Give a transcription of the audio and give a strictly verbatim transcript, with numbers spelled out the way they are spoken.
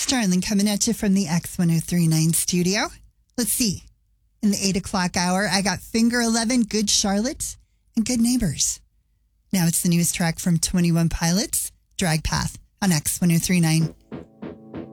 Starling coming at you from the X ten thirty-nine studio. Let's see. In the eight o'clock hour, I got Finger eleven, Good Charlotte, and Good Neighbors. Now it's the newest track from twenty-one Pilots, Drag Path on X ten thirty-nine.